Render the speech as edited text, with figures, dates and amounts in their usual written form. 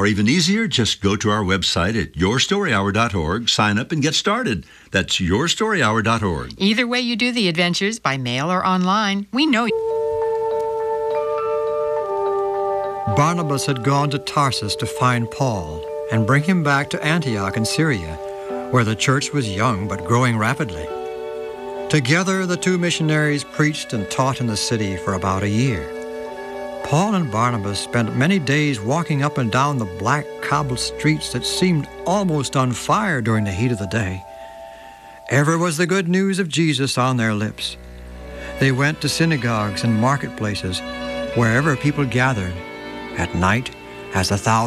Or even easier, just go to our website at yourstoryhour.org, sign up, and get started. That's yourstoryhour.org. Either way you do the adventures, by mail or online, we know you. Barnabas had gone to Tarsus to find Paul and bring him back to Antioch in Syria, where the church was young but growing rapidly. Together, the two missionaries preached and taught in the city for about a year. Paul and Barnabas spent many days walking up and down the black cobbled streets that seemed almost on fire during the heat of the day. Ever was the good news of Jesus on their lips. They went to synagogues and marketplaces, wherever people gathered, at night as the thousands